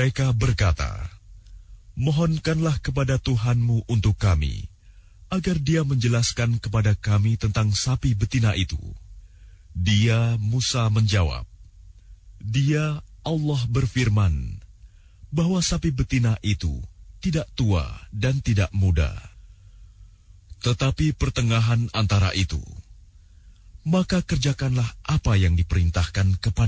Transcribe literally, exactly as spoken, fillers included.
Mereka berkata, "Mohonkanlah kepada Tuhanmu untuk kami, agar Dia menjelaskan kepada kami tentang sapi betina itu." Dia, Musa, menjawab, "Dia, Allah berfirman, bahwa sapi betina itu tidak tua dan tidak muda, tetapi pertengahan antara itu. Maka kerjakanlah apa yang diperintahkan kepada